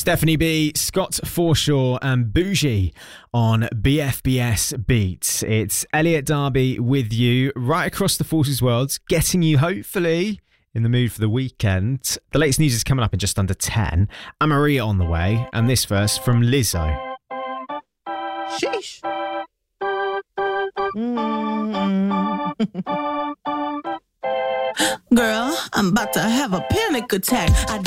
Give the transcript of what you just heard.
Stephanie B, Scott Forshaw and Bougie on BFBS Beats. It's Elliot Darby with you right across the Forces world, getting you hopefully in the mood for the weekend. The latest news is coming up in just under 10. Amaria on the way, and this verse from Lizzo. Sheesh. Girl, I'm about to have a panic attack.